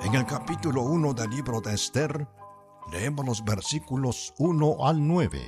En el capítulo 1 del libro de Esther, leemos los versículos 1 al 9.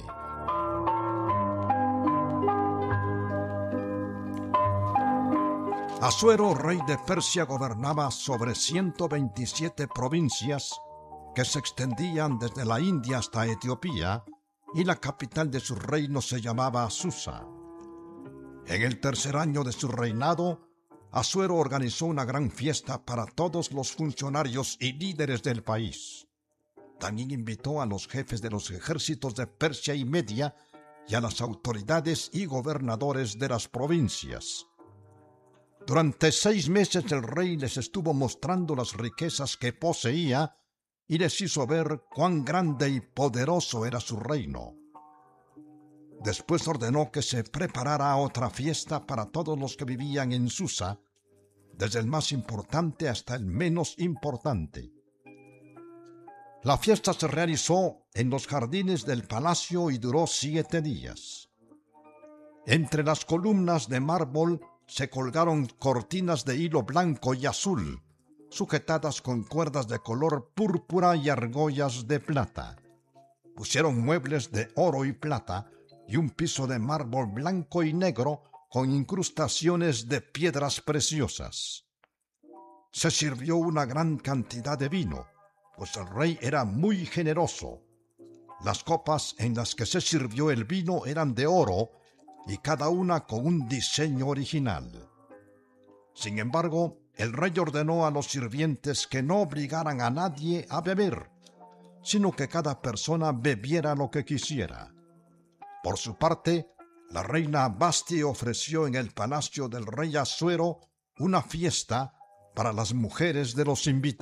Asuero, rey de Persia, gobernaba sobre 127 provincias que se extendían desde la India hasta Etiopía, y la capital de su reino se llamaba Susa. En el tercer año de su reinado, Asuero organizó una gran fiesta para todos los funcionarios y líderes del país. También invitó a los jefes de los ejércitos de Persia y Media y a las autoridades y gobernadores de las provincias. Durante 6 meses el rey les estuvo mostrando las riquezas que poseía y les hizo ver cuán grande y poderoso era su reino. Después ordenó que se preparara otra fiesta para todos los que vivían en Susa, desde el más importante hasta el menos importante. La fiesta se realizó en los jardines del palacio y duró 7 días. Entre las columnas de mármol se colgaron cortinas de hilo blanco y azul, sujetadas con cuerdas de color púrpura y argollas de plata. Pusieron muebles de oro y plata y un piso de mármol blanco y negro con incrustaciones de piedras preciosas. Se sirvió una gran cantidad de vino, pues el rey era muy generoso. Las copas en las que se sirvió el vino eran de oro y cada una con un diseño original. Sin embargo, el rey ordenó a los sirvientes que no obligaran a nadie a beber, sino que cada persona bebiera lo que quisiera. Por su parte, la reina Vasti ofreció en el palacio del rey Asuero una fiesta para las mujeres de los invitados.